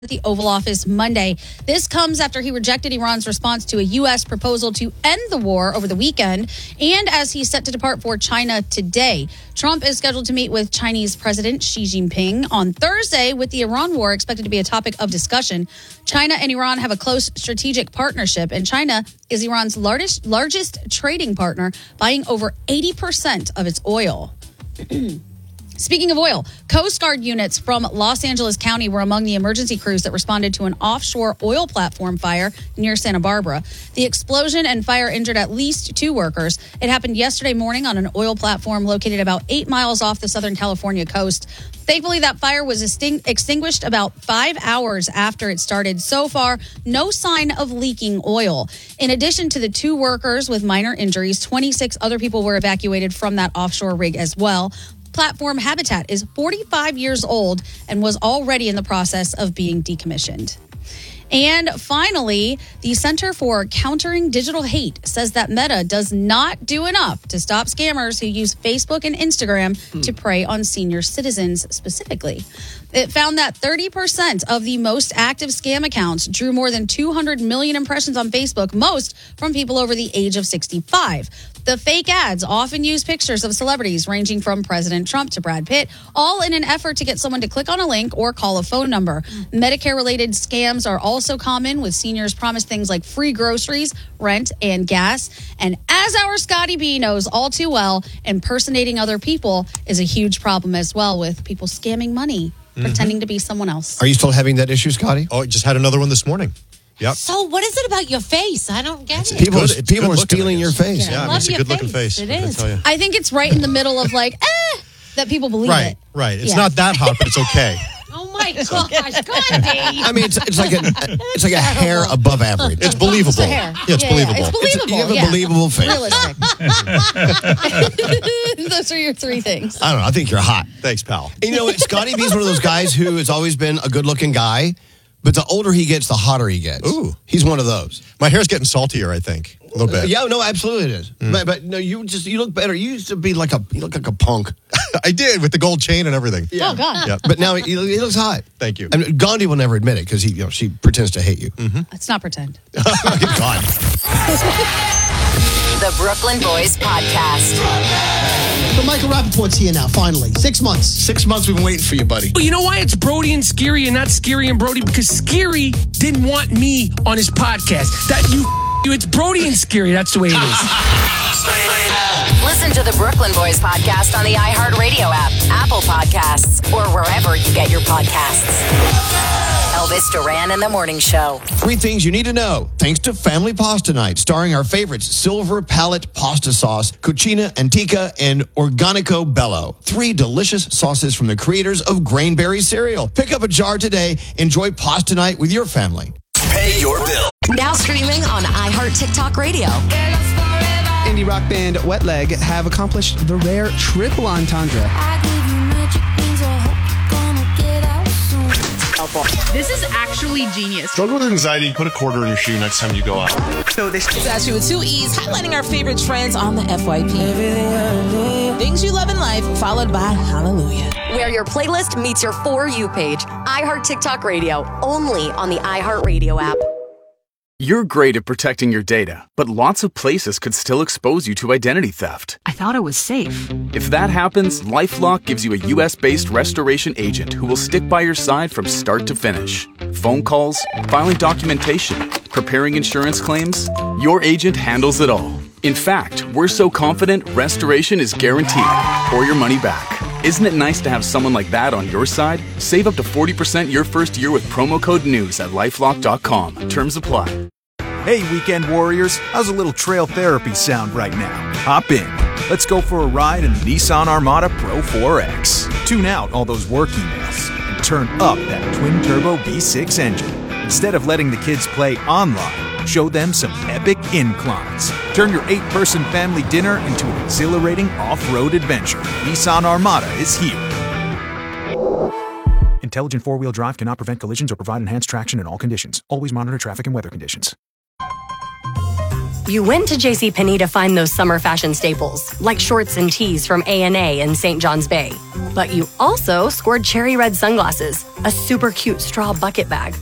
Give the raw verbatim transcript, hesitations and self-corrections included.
at the Oval Office Monday. This comes after he rejected Iran's response to a U S proposal to end the war over the weekend, and as he's set to depart for China today. Trump is scheduled to meet with Chinese President Xi Jinping on Thursday, with the Iran war expected to be a topic of discussion. China and Iran have a close strategic partnership, and China is Iran's largest, largest trading partner, buying over eighty percent of its oil. Speaking of oil, Coast Guard units from Los Angeles County were among the emergency crews that responded to an offshore oil platform fire near Santa Barbara. The explosion and fire injured at least two workers. It happened yesterday morning on an oil platform located about eight miles off the Southern California coast. Thankfully, that fire was extinguished about five hours after it started. So far, no sign of leaking oil. In addition to the two workers with minor injuries, twenty-six other people were evacuated from that offshore rig as well. Platform Habitat is forty-five years old and was already in the process of being decommissioned. And finally, the Center for Countering Digital Hate says that Meta does not do enough to stop scammers who use Facebook and Instagram hmm. to prey on senior citizens specifically. It found that thirty percent of the most active scam accounts drew more than two hundred million impressions on Facebook, most from people over the age of sixty-five. The fake ads often use pictures of celebrities ranging from President Trump to Brad Pitt, all in an effort to get someone to click on a link or call a phone number. Medicare-related scams are also common, with seniors promised things like free groceries, rent, and gas. And as our Scotty B knows all too well, impersonating other people is a huge problem as well, with people scamming money, mm-hmm. pretending to be someone else. Are you still having that issue, Scotty? Oh, I just had another one this morning. Yep. So what is it about your face? I don't get it's, it. People, it's people good are looking, stealing your face. Yeah, I I mean, love it's a your good-looking face. It I is. tell you. I think it's right in the middle of like, eh, that people believe right, it. Right, It's yeah. not that hot, but it's okay. Oh my gosh, Scotty. I mean, it's, it's like a it's like a hair above average. It's believable. It's a hair. Yeah, it's yeah, believable. Yeah, it's believable. It's, you have a yeah. believable face. Realistic. Those are your three things. I don't know. I think you're hot. Thanks, pal. And you know, Scotty B's one of those guys who has always been a good-looking guy, but the older he gets, the hotter he gets. Ooh. He's one of those. My hair's getting saltier, I think. A little bit. Uh, yeah, no, absolutely it is. Mm. But, but no, you just you look better. You used to be like a you look like a punk. I did, with the gold chain and everything. Yeah. Oh God. Yep. But now he, he looks hot. Thank you. And Gandhi will never admit it because he you know she pretends to hate you. Mm-hmm. Let's not pretend. God. The Brooklyn Boys Podcast. So Michael Rappaport's here now, finally. Six months. Six months we've been waiting for you, buddy. Well, you know why it's Brody and Scary and not Scary and Brody? Because Scary didn't want me on his podcast. That you, you it's Brody and Scary. That's the way it is. Listen to the Brooklyn Boys Podcast on the iHeartRadio app, Apple Podcasts, or wherever you get your podcasts. Elvis Duran in the Morning Show. Three things you need to know, thanks to Family Pasta Night, starring our favorites, Silver Palette Pasta Sauce, Cucina Antica, and Organico Bello. Three delicious sauces from the creators of Grainberry cereal. Pick up a jar today. Enjoy Pasta Night with your family. Pay your bill. Now streaming on iHeart TikTok Radio. Indie rock band Wet Leg have accomplished the rare triple entendre. This is actually genius. Struggle with anxiety, put a quarter in your shoe next time you go out. So this is actually with two E's, highlighting our favorite trends on the F Y P. Things you love in life, followed by Hallelujah. Where your playlist meets your For You page. iHeart TikTok Radio, only on the iHeartRadio app. You're great at protecting your data, but lots of places could still expose you to identity theft. I thought it was safe. If that happens, LifeLock gives you a U S-based restoration agent who will stick by your side from start to finish. Phone calls, filing documentation, preparing insurance claims, your agent handles it all. In fact, we're so confident restoration is guaranteed or your money back. Isn't it nice to have someone like that on your side? Save up to forty percent your first year with promo code NEWS at lifelock dot com. Terms apply. Hey, weekend warriors. How's a little trail therapy sound right now? Hop in. Let's go for a ride in the Nissan Armada Pro four X. Tune out all those work emails and turn up that twin-turbo V six engine. Instead of letting the kids play online, show them some epic inclines. Turn your eight-person family dinner into an exhilarating off-road adventure. Nissan Armada is here. Intelligent four-wheel drive cannot prevent collisions or provide enhanced traction in all conditions. Always monitor traffic and weather conditions. You went to JCPenney to find those summer fashion staples, like shorts and tees from A and A in Saint John's Bay. But you also scored cherry red sunglasses, a super cute straw bucket bag,